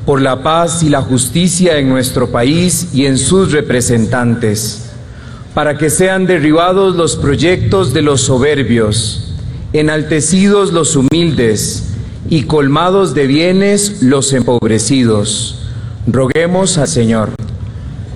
por la paz y la justicia en nuestro país y en sus representantes, para que sean derribados los proyectos de los soberbios, enaltecidos los humildes y colmados de bienes los empobrecidos. Roguemos al Señor.